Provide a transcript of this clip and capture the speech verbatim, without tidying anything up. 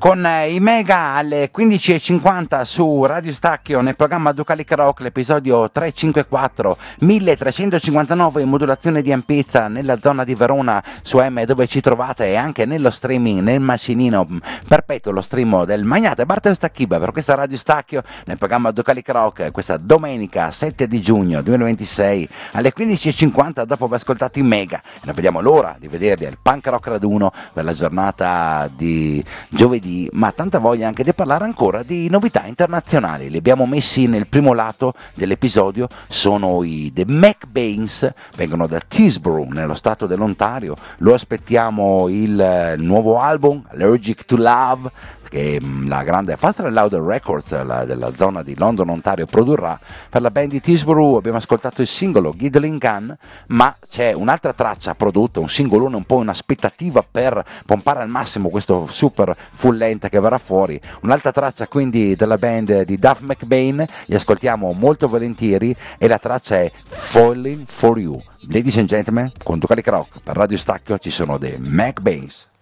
con eh, i Mega alle quindici e cinquanta su Radio Stacchio nel programma Ducali Rock, l'episodio trecentocinquantaquattro, milletrecentocinquantanove in modulazione di ampiezza nella zona di Verona su M, dove ci trovate, e anche nello streaming, nel macinino perpetuo, lo stream del Magnate Bartolo Stacchiba per questa Radio Stacchio nel programma Ducali Rock questa domenica sette di giugno duemilaventisei alle quindici e cinquanta, dopo aver ascoltato i Mega. E non vediamo l'ora di vederli al Punk Rock Raduno per la giornata di giovedì, ma tanta voglia anche di parlare ancora di novità internazionali. Li abbiamo messi nel primo lato dell'episodio, sono i The McBains, vengono da Tisborough nello stato dell'Ontario. Lo aspettiamo il nuovo album Allergic to Love, che la grande Faster and Louder Records la, della zona di London, Ontario, produrrà per la band di Tisborough. Abbiamo ascoltato il singolo Giggling Gun, ma c'è un'altra traccia prodotta, un singolone, un po' un'aspettativa per pompare al massimo questo super full length che verrà fuori. Un'altra traccia quindi della band di Duff McBain, li ascoltiamo molto volentieri, e la traccia è Falling for You. Ladies and gentlemen, con Ducali Rock per Radio Stacchio ci sono dei McBains.